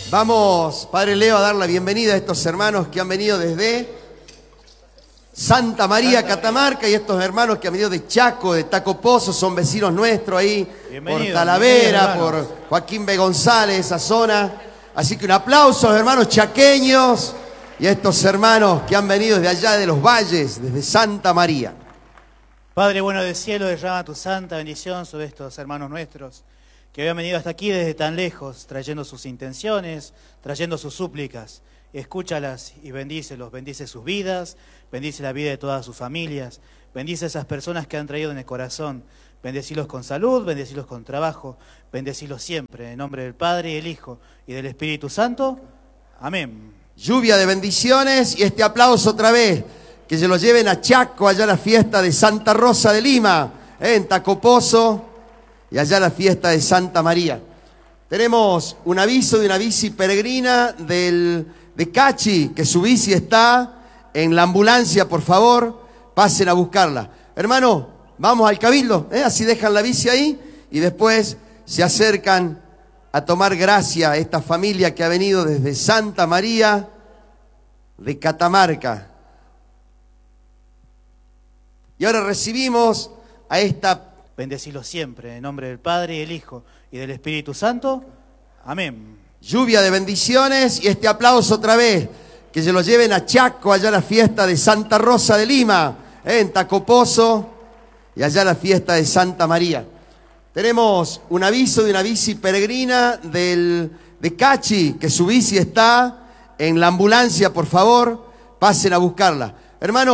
Vamos, Padre Leo, a dar la bienvenida a estos hermanos que han venido desde Santa María, Catamarca, y estos hermanos que han venido de Chaco, de Tacopozo, son vecinos nuestros ahí, por Talavera, por Joaquín B. González, esa zona. Así que un aplauso a los hermanos chaqueños y a estos hermanos que han venido desde allá de los valles, desde Santa María. Padre bueno del cielo, derrama tu santa bendición sobre estos hermanos nuestros que habían venido hasta aquí desde tan lejos, trayendo sus intenciones, trayendo sus súplicas. Escúchalas y bendícelos, bendice sus vidas, bendice la vida de todas sus familias, bendice a esas personas que han traído en el corazón, bendecilos con salud, bendecilos con trabajo, bendecilos siempre, en nombre del Padre y del Hijo y del Espíritu Santo. Amén. Lluvia de bendiciones y este aplauso otra vez, que se lo lleven a Chaco, allá a la fiesta de Santa Rosa de Lima, en Tacopozo, y allá la fiesta de Santa María. Tenemos un aviso de una bici peregrina de Cachi, que su bici está en la ambulancia, por favor, pasen a buscarla. Hermano, vamos al cabildo, así dejan la bici ahí y después se acercan a tomar gracia a esta familia que ha venido desde Santa María de Catamarca. Y ahora recibimos a esta... Bendecilos siempre, en nombre del Padre y del Hijo y del Espíritu Santo. Amén. Lluvia de bendiciones y este aplauso otra vez, que se lo lleven a Chaco, allá a la fiesta de Santa Rosa de Lima, en Tacopozo, y allá la fiesta de Santa María. Tenemos un aviso de una bici peregrina de Cachi, que su bici está en la ambulancia, por favor, pasen a buscarla. Hermano,